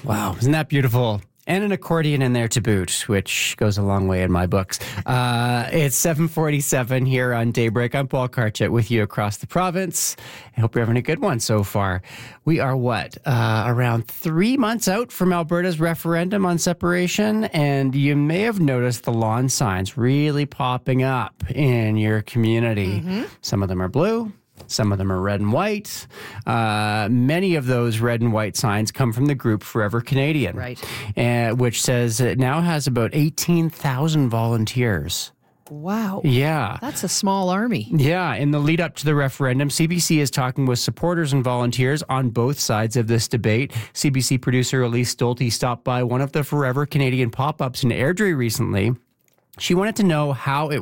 Wow, isn't that beautiful? And an accordion in there to boot, which goes a long way in my books. It's 7:47 here on Daybreak. I'm Paul Karchett with you across the province. I hope you're having a good one so far. We are around 3 months out from Alberta's referendum on separation, and you may have noticed the lawn signs really popping up in your community. Mm-hmm. Some of them are blue. Some of them are red and white. Many of those red and white signs come from the group Forever Canadian, right? Which says it now has about 18,000 volunteers. Wow. Yeah. That's a small army. Yeah. In the lead up to the referendum, CBC is talking with supporters and volunteers on both sides of this debate. CBC producer Elise Stolte stopped by one of the Forever Canadian pop-ups in Airdrie recently. She wanted to know how it